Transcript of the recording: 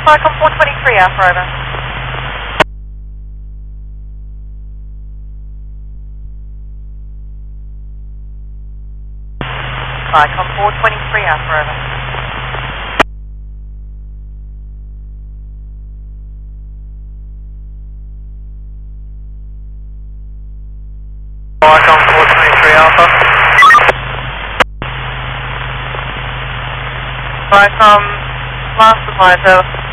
Falcon 423 Alpha, over. Falcon 423 Alpha, over. Falcon 423 Alpha. Falcon, last advisor.